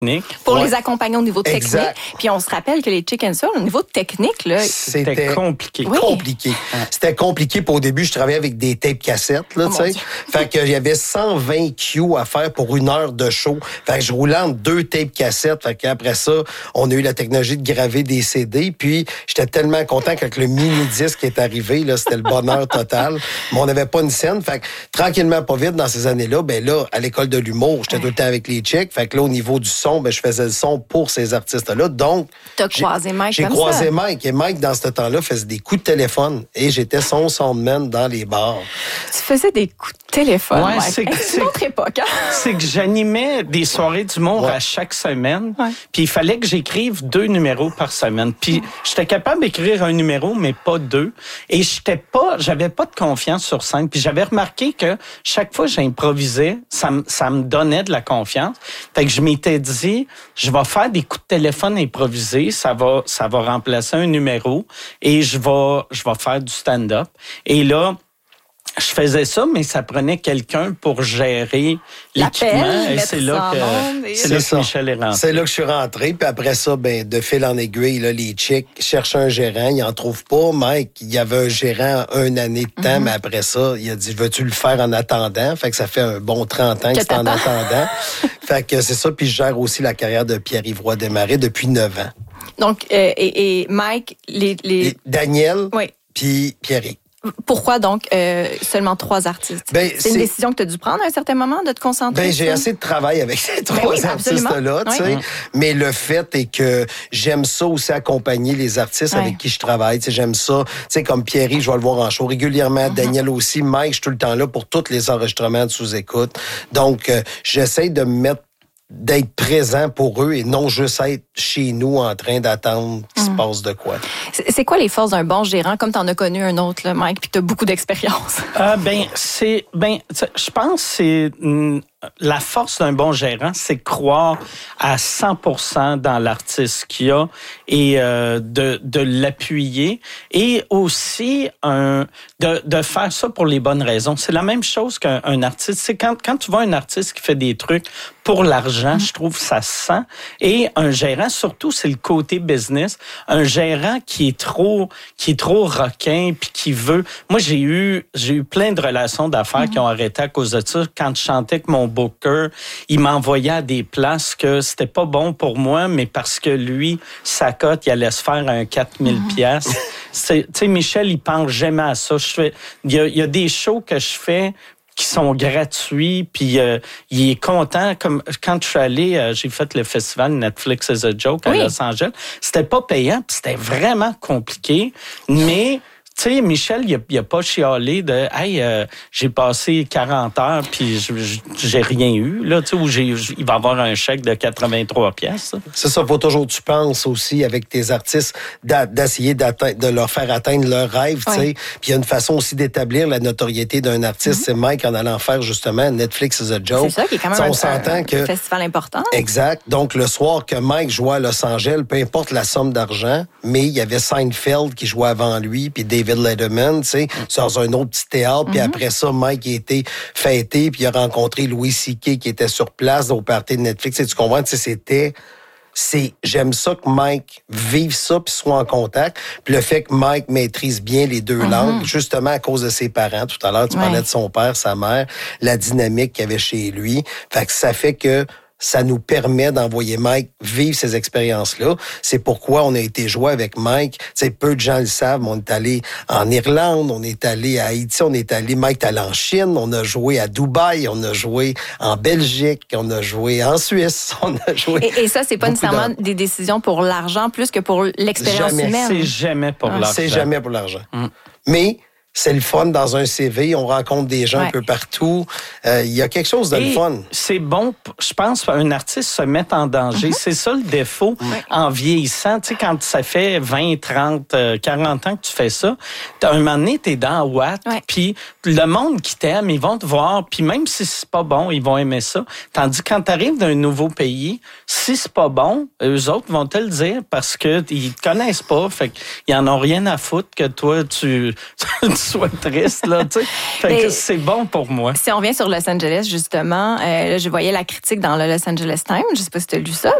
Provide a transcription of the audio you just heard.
Pour les accompagner au niveau technique. Exact. Puis on se rappelle que les Chicken Soul, au niveau technique, là, c'était compliqué. Oui. Compliqué. C'était compliqué. Puis au début, je travaillais avec des tapes cassettes, là, tu sais. Fait que il y avait 120 cues à faire pour 1 heure de show. Fait que je roulais entre 2 tapes cassettes. Fait qu'après ça, on a eu la technologie de graver des CD. Puis j'étais tellement content quand le mini-disque est arrivé, là, c'était le bonheur total. Mais on n'avait pas une scène. Fait que tranquillement, pas vite, dans ces années-là, ben là, à l'école de l'humour, j'étais tout le temps avec les chicks. Fait que là, au niveau du son, ben, je faisais le son pour ces artistes-là. Donc, t'as croisé Mike j'ai comme croisé ça. Mike. Et Mike, dans ce temps-là, faisait des coups de téléphone. Et j'étais son soundman dans les bars. Tu faisais des coups de téléphone. Ouais, Mike. C'est une autre époque. Hein? C'est que j'animais des soirées d'humour à chaque semaine. Ouais. Puis il fallait que j'écrive 2 numéros par semaine. Puis j'étais capable d'écrire un numéro, mais pas 2. Et j'avais pas de confiance sur scène. Puis j'avais remarqué que chaque fois que j'improvisais, ça me donnait de la confiance. Fait que je m'étais dit, je vais faire des coups de téléphone improvisés. Ça va remplacer un numéro. Et je vais faire du stand-up. Et là, je faisais ça, mais ça prenait quelqu'un pour gérer l'équipement. Et c'est là que Michel est rentré. C'est là que je suis rentré. Puis après ça, ben, de fil en aiguille, là, les chicks cherchent un gérant. Ils en trouvent pas. Mike, il y avait un gérant 1 année de temps, mais après ça, il a dit, veux-tu le faire en attendant? Fait que ça fait un bon 30 ans que c'est en attendant. Fait que c'est ça. Puis je gère aussi la carrière de Pierre-Yves Roy Desmarais depuis 9 ans. Donc, et Mike, Et Daniel, oui. puis Pierre-Yves. Pourquoi donc seulement 3 artistes? Ben, c'est une décision que tu as dû prendre à un certain moment de te concentrer? Ben, j'ai assez de travail avec ces 3 artistes-là, tu sais. Mais le fait est que j'aime ça aussi accompagner les artistes avec qui je travaille. Tu sais, j'aime ça. Tu sais, comme Pierre-Yves, je vais le voir en show régulièrement. Daniel aussi. Mike, je suis tout le temps là pour tous les enregistrements de sous-écoute. Donc, j'essaie de me mettre d'être présent pour eux et non juste être chez nous en train d'attendre qu'il se passe de quoi. C'est quoi les forces d'un bon gérant, comme tu en as connu un autre, là, Mike, puis tu as beaucoup d'expérience? Je pense que c'est la force d'un bon gérant, c'est croire à 100% dans l'artiste qu'il y a et de l'appuyer et aussi de faire ça pour les bonnes raisons. C'est la même chose qu'un artiste. C'est quand tu vois un artiste qui fait des trucs pour l'argent, je trouve que ça se sent. Et un gérant, surtout, c'est le côté business. Un gérant qui est trop requin puis qui veut. Moi, j'ai eu plein de relations d'affaires qui ont arrêté à cause de ça. Quand je chantais avec mon booker, il m'envoyait à des places que c'était pas bon pour moi, mais parce que lui, sa cote, il allait se faire un 4000 piastres. Tu sais, Michel, il pense jamais à ça. Il y a des shows que je fais qui sont gratuits, puis il est content. Comme quand je suis allé, j'ai fait le festival Netflix is a Joke à Los Angeles. C'était pas payant, puis c'était vraiment compliqué, mais tu sais, Michel, il a pas chialé de « Hey, j'ai passé 40 heures puis j'ai rien eu. » Là, tu sais, il va avoir un chèque de 83 pièces. C'est ça, faut toujours tu penses aussi avec tes artistes d'essayer de leur faire atteindre leurs rêves, tu sais. Puis il y a une façon aussi d'établir la notoriété d'un artiste. C'est Mike en allant faire justement Netflix is a Joke. C'est ça qui est quand même un festival important. Exact. Donc, le soir que Mike jouait à Los Angeles, peu importe la somme d'argent, mais il y avait Seinfeld qui jouait avant lui, puis David Letterman, tu sais, dans un autre petit théâtre. Puis après ça, Mike a été fêté, puis il a rencontré Louis C.K. qui était sur place au party de Netflix. Et tu comprends, tu sais, j'aime ça que Mike vive ça puis soit en contact. Puis le fait que Mike maîtrise bien les 2 langues, justement à cause de ses parents. Tout à l'heure, tu parlais de son père, sa mère, la dynamique qu'il y avait chez lui. Fait que ça fait que ça nous permet d'envoyer Mike vivre ces expériences-là. C'est pourquoi on a été jouer avec Mike. Tu sais, peu de gens le savent, mais on est allé en Irlande, on est allé à Haïti, Mike est allé en Chine, on a joué à Dubaï, on a joué en Belgique, on a joué en Suisse, on a joué... Et ça, c'est pas nécessairement des décisions pour l'argent, plus que pour l'expérience humaine. C'est jamais pour l'argent. C'est jamais pour l'argent. Mais... c'est le fun dans un CV. On rencontre des gens un peu partout. Il y a quelque chose de le fun. C'est bon, je pense, un artiste se met en danger. C'est ça le défaut en vieillissant. Tu sais, quand ça fait 20, 30, 40 ans que tu fais ça, un moment donné, t'es dans Watt, puis le monde qui t'aime, ils vont te voir, puis même si c'est pas bon, ils vont aimer ça. Tandis que quand t'arrives d'un nouveau pays, si c'est pas bon, eux autres vont te le dire parce que ils te connaissent pas, fait qu'ils en ont rien à foutre que toi, tu soit triste, là, tu sais. Fait que c'est bon pour moi. Si on revient sur Los Angeles, justement, là, je voyais la critique dans le Los Angeles Times. Je sais pas si tu as lu ça,